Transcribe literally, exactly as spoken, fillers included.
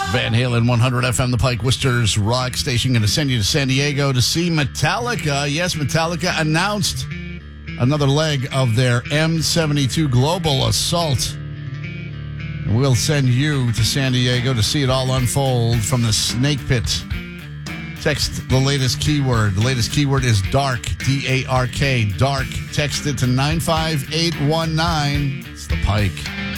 Van Halen one hundred F M, the Pike Worcester's rock station. Going to send you to San Diego to see Metallica. Yes, Metallica announced another leg of their M seventy-two Global Assault. And we'll send you to San Diego to see it all unfold from the Snake Pit. Text the latest keyword. The latest keyword is dark, D A R K, dark. Text it to nine five eight one nine. It's the Pike.